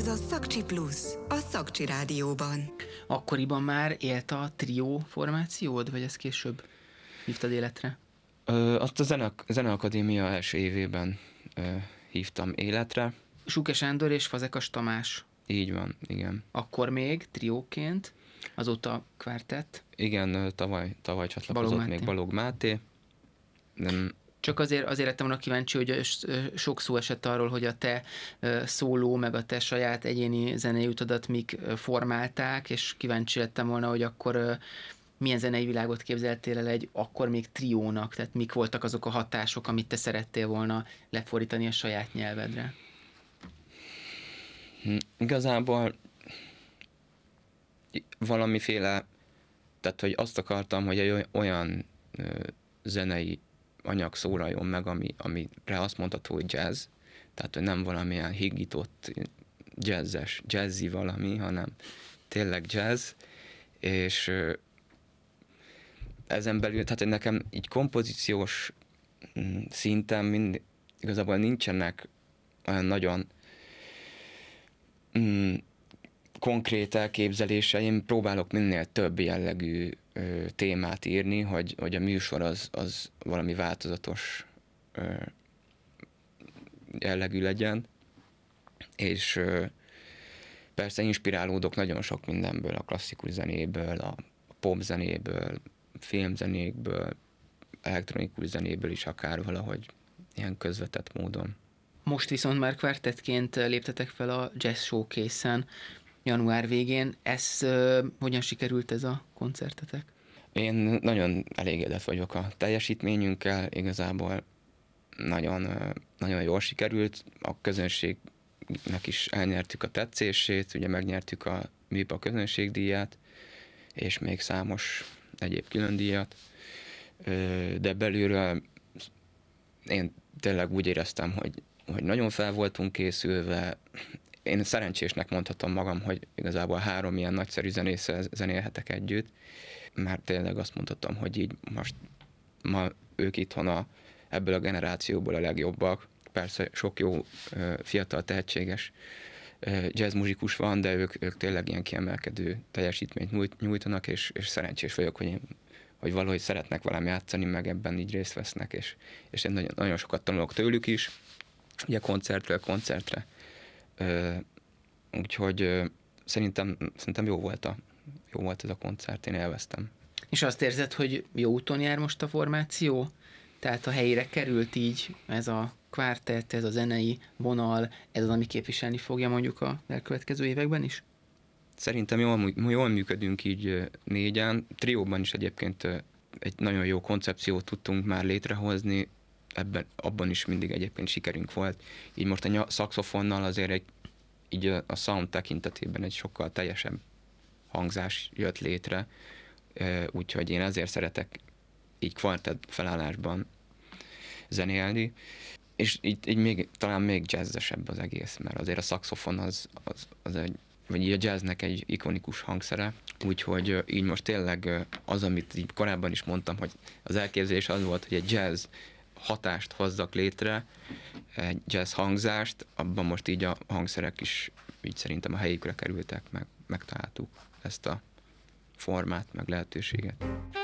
Ez a Szakcsi Plusz, a Szakcsi Rádióban. Akkoriban már élt a trió formációd, vagy ezt később hívtad életre? Azt a Zeneakadémia első évében hívtam életre. Súke Sándor és Fazekas Tamás. Így van, igen. Akkor még trióként, azóta kvártett. Igen, tavaly csatlakozott még Balogh Máté. Csak azért lettem volna kíváncsi, hogy sok szó esett arról, hogy a te szóló, meg a te saját egyéni zenei utadat mik formálták, és kíváncsi lettem volna, hogy akkor milyen zenei világot képzeltél el egy akkor még triónak, tehát mik voltak azok a hatások, amit te szerettél volna lefordítani a saját nyelvedre? Igazából valamiféle, tehát hogy azt akartam, hogy egy olyan zenei anyag szólaljon meg, amire azt mondható, hogy jazz, tehát hogy nem valamilyen higított jazzy valami, hanem tényleg jazz, és ezen belül, tehát nekem így kompozíciós szinten igazából nincsenek olyan nagyon konkrét elképzeléseim, próbálok minél több jellegű témát írni, hogy a műsor az valami változatos jellegű legyen, és persze inspirálódok nagyon sok mindenből, a klasszikus zenéből, a popzenéből, filmzenékből, elektronikus zenéből is akár valahogy ilyen közvetett módon. Most viszont már kvártettként léptetek fel a Jazz Showcase-en január végén. Hogyan sikerült ez a koncertetek? Én nagyon elégedett vagyok a teljesítményünkkel, igazából nagyon, nagyon jól sikerült, a közönségnek is elnyertük a tetszését, ugye megnyertük a MIPA közönségdíját, és még számos egyéb külön díjat, de belülről én tényleg úgy éreztem, hogy nagyon fel voltunk készülve. Én szerencsésnek mondhatom magam, hogy igazából 3 ilyen nagyszerű zenésszel zenélhetek együtt, mert tényleg azt mondhatom, hogy így ma ők itthon ebből a generációból a legjobbak. Persze sok jó, fiatal, tehetséges jazzmuzsikus van, de ők tényleg ilyen kiemelkedő teljesítményt nyújtanak, és szerencsés vagyok, hogy valahogy szeretnek velem játszani, meg ebben így részt vesznek, és én nagyon, nagyon sokat tanulok tőlük is, ugye koncertről koncertre. Úgyhogy szerintem jó volt ez a koncert, én élveztem. És azt érzed, hogy jó úton jár most a formáció? Tehát a helyére került így ez a kvártett, ez a zenei vonal, ez az, ami képviselni fogja mondjuk a elkövetkező években is? Szerintem jól működünk így 4-en. Trióban is egyébként egy nagyon jó koncepciót tudtunk már létrehozni, abban is mindig egyébként sikerünk volt. Így most a szaxofonnal azért így a sound tekintetében egy sokkal teljesebb hangzás jött létre, úgyhogy én ezért szeretek így kvartett felállásban zenélni, és így talán még jazzesebb az egész, mert azért a szaxofon az vagy a jazznek egy ikonikus hangszere, úgyhogy így most tényleg az, amit így korábban is mondtam, hogy az elképzelés az volt, hogy egy jazz hatást hozzak létre, egy jazz hangzást, abban most így a hangszerek is így szerintem a helyükre kerültek, megtaláltuk ezt a formát, meg lehetőséget.